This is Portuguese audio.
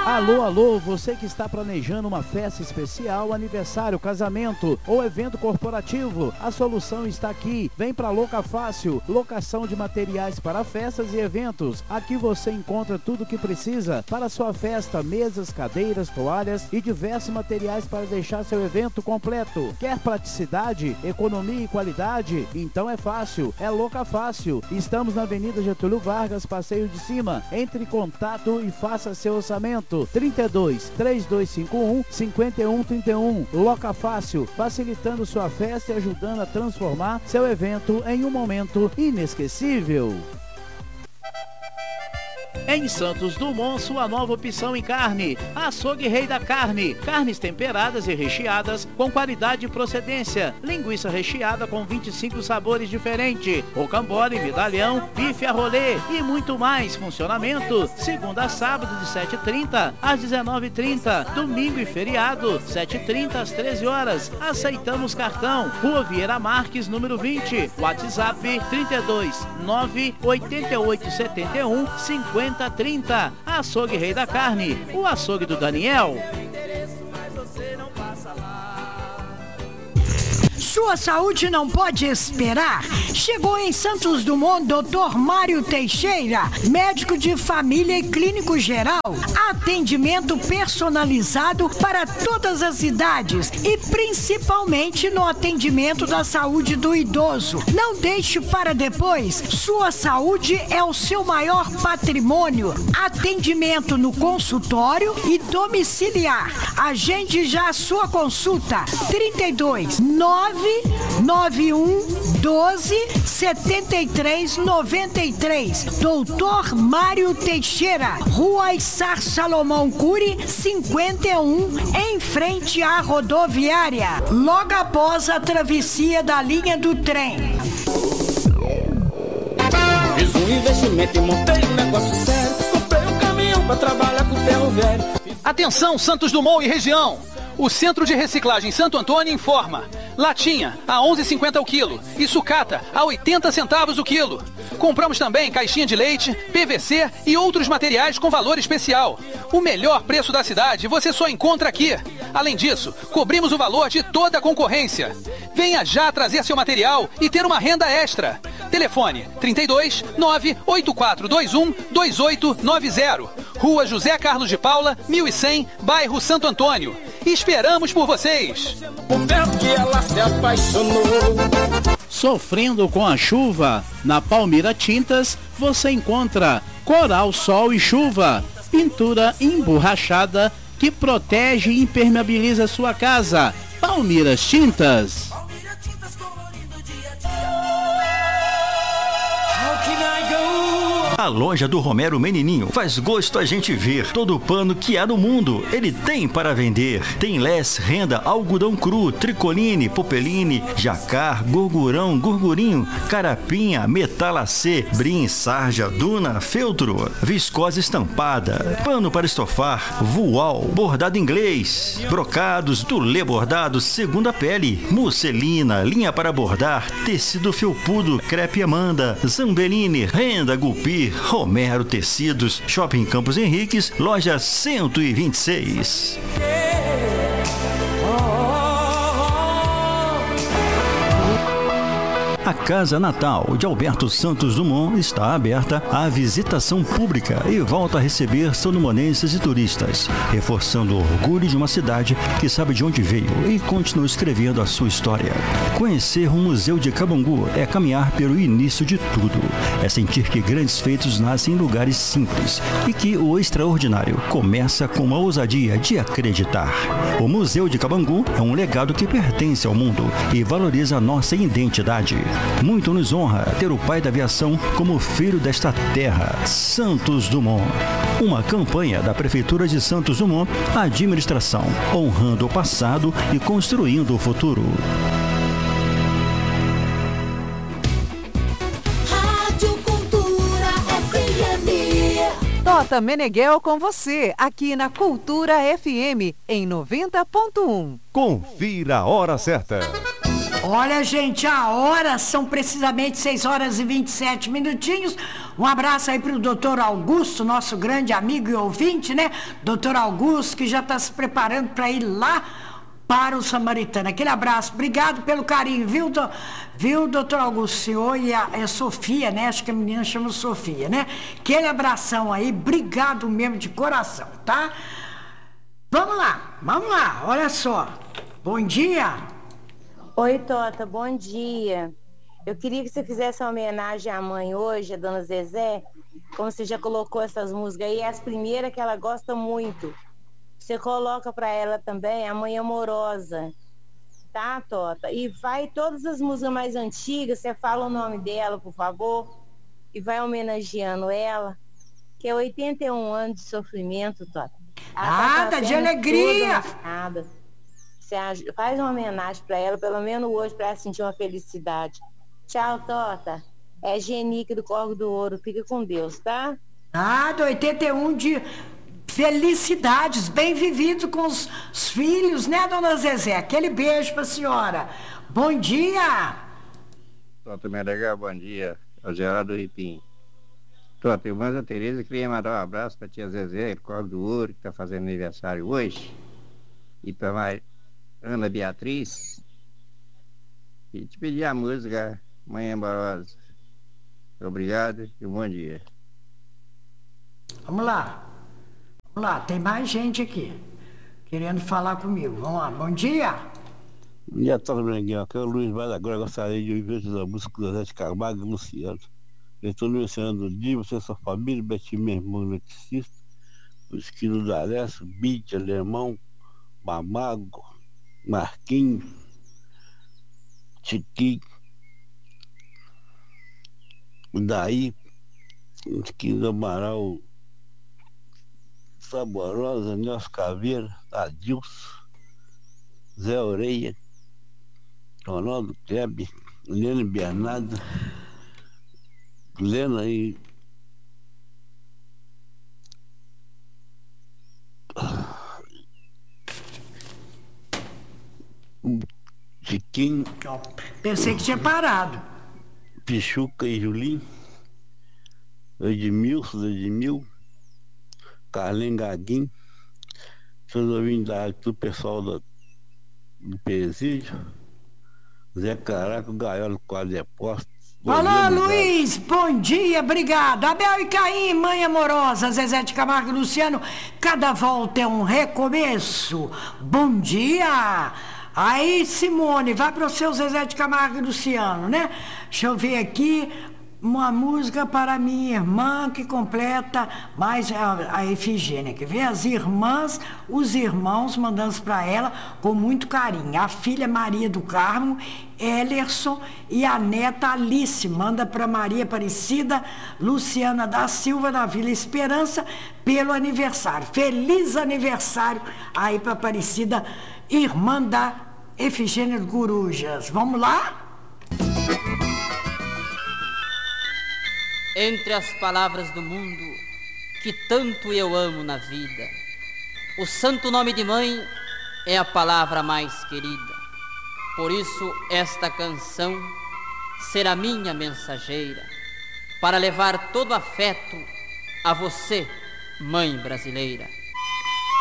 Alô, alô, você que está planejando uma festa especial, aniversário, casamento ou evento corporativo, a solução está aqui. Vem para Loca Fácil, locação de materiais para festas e eventos. Aqui você encontra tudo o que precisa para sua festa, mesas, cadeiras, toalhas e diversos materiais para deixar seu evento completo. Quer praticidade, economia e qualidade? Então é fácil, é Loca Fácil. Estamos na Avenida Getúlio Vargas, Passeio de Cima. Entre em contato e faça seu orçamento. 32 3251 5131. Loca Fácil, facilitando sua festa e ajudando a transformar seu evento em um momento inesquecível. Em Santos Dumont, sua nova opção em carne. Açougue Rei da Carne. Carnes temperadas e recheadas com qualidade e procedência. Linguiça recheada com 25 sabores diferentes. Rocambole, medalhão, bife a rolê e muito mais. Funcionamento segunda a sábado de 7h30 às 19h30. Domingo e feriado 7h30 às 13 horas. Aceitamos cartão. Rua Vieira Marques, número 20. WhatsApp 32 98871 5030. Açougue Rei da Carne, o açougue do Daniel. Sua saúde não pode esperar. Chegou em Santos Dumont Dr. Mário Teixeira, médico de família e clínico geral. Atendimento personalizado para todas as idades e principalmente no atendimento da saúde do idoso. Não deixe para depois. Sua saúde é o seu maior patrimônio. Atendimento no consultório e domiciliar. Agende já a sua consulta. 32 991 12 73 93. Doutor Mário Teixeira, Rua Issar Salomão Cury, 51, em frente à rodoviária, logo após a travessia da linha do trem. Fiz um investimento e montei um negócio sério. Comprei um caminhão pra trabalhar com ferro velho. Atenção, Santos Dumont e região! O Centro de Reciclagem Santo Antônio informa: latinha a 11,50 o quilo e sucata a 80 centavos o quilo. Compramos também caixinha de leite, PVC e outros materiais com valor especial. O melhor preço da cidade você só encontra aqui. Além disso, cobrimos o valor de toda a concorrência. Venha já trazer seu material e ter uma renda extra. Telefone 32 98421 2890. Rua José Carlos de Paula, 1100, bairro Santo Antônio. Esperamos por vocês. Que ela se apaixonou. Sofrendo com a chuva? Na Palmira Tintas você encontra Coral, Sol e Chuva. Pintura emborrachada que protege e impermeabiliza sua casa. Palmira Tintas. A loja do Romero Menininho faz gosto a gente ver. Todo o pano que há no mundo, ele tem para vender. Tem less, renda, algodão cru, tricoline, popeline, jacar, gorgurão, gorgurinho, carapinha, metalacê, brim, sarja, duna, feltro, viscose estampada, pano para estofar, voal, bordado inglês, brocados, dulê bordado, segunda pele, musselina, linha para bordar, tecido felpudo, crepe Amanda, zambeline, renda, gupir, Romero Tecidos, Shopping Campos Henriques, loja 126. A Casa Natal de Alberto Santos Dumont está aberta à visitação pública e volta a receber sandumonenses e turistas, reforçando o orgulho de uma cidade que sabe de onde veio e continua escrevendo a sua história. Conhecer o Museu de Cabangu é caminhar pelo início de tudo. É sentir que grandes feitos nascem em lugares simples e que o extraordinário começa com uma ousadia de acreditar. O Museu de Cabangu é um legado que pertence ao mundo e valoriza a nossa identidade. Muito nos honra ter o pai da aviação como filho desta terra, Santos Dumont. Uma campanha da Prefeitura de Santos Dumont, administração, honrando o passado e construindo o futuro. Rádio Cultura FM. Tota Meneghel com você, aqui na Cultura FM, em 90.1. Confira a hora certa. Olha, gente, a hora são precisamente 6 horas e 27 minutinhos. Um abraço aí pro doutor Augusto, nosso grande amigo e ouvinte, né? Doutor Augusto, que já está se preparando para ir lá para o Samaritano. Aquele abraço, obrigado pelo carinho, viu, doutor Augusto? O senhor e a Sofia, né? Acho que a menina chama Sofia, né? Aquele abração aí, obrigado mesmo de coração, tá? Vamos lá, olha só. Bom dia. Oi, Tota, bom dia. Eu queria que você fizesse uma homenagem à mãe hoje, a dona Zezé, como você já colocou essas músicas aí, as primeiras que ela gosta muito. Você coloca para ela também a Mãe Amorosa, tá, Tota? E vai todas as músicas mais antigas, você fala o nome dela, por favor, e vai homenageando ela, que é 81 anos de sofrimento, Tota. Nada de alegria! Você faz uma homenagem para ela, pelo menos hoje, para ela sentir uma felicidade. Tchau, Tota. É Genique do Corgo do Ouro. Fica com Deus, tá? Nada, 81 de felicidades, bem vivido com os filhos, né, dona Zezé? Aquele beijo pra senhora. Bom dia! Tota Meneghel, bom dia. É o Geraldo Ripim. Tota, irmã da Tereza, queria mandar um abraço pra tia Zezé, do Corgo do Ouro, que tá fazendo aniversário hoje. E pra Ana Beatriz. E te pedir a música Mãe Amorosa. Obrigado e bom dia. Vamos lá, tem mais gente aqui querendo falar comigo. Vamos lá, bom dia. Bom dia, Tota Meneghel. Aqui é o Luiz Badagora. Gostaria de ouvir a música do Zé de Camargo e Luciano. Eu estou aniversariando do dia, você e sua família, Betinho, meu irmão eletricista, o Esquilo do Areço, Bite, Alemão, Mamago, Marquinhos, Tiquinho, Daí, Esquilo do Amaral, Saborosa, Nelson Caveira, Adilson, Zé Oreia, Ronaldo Kleber, Lene Bernardo, Lena e Chiquinho. Pensei que tinha parado. Pichuca e Julinho, Edmil, Carlinhos Gaguinho, seus ouvintes do pessoal do Presídio, Zé Caraca, Gaiola, Quadro Depósito. Olá, Luiz, bom dia, obrigado. Abel e Caim, Mãe Amorosa, Zezé de Camargo e Luciano, cada volta é um recomeço. Bom dia. Aí, Simone, vai para o seu Zezé de Camargo e Luciano, né? Deixa eu ver aqui, uma música para minha irmã que completa mais a Efigênia. Quer ver? As irmãs, os irmãos mandando para ela com muito carinho. A filha Maria do Carmo, Ellerson e a neta Alice. Manda para Maria Aparecida, Luciana da Silva, da Vila Esperança, pelo aniversário. Feliz aniversário aí para Aparecida, irmã da Efigênia de Corujas. Vamos lá? Entre as palavras do mundo que tanto eu amo na vida, o santo nome de mãe é a palavra mais querida. Por isso esta canção será minha mensageira, para levar todo afeto a você, mãe brasileira.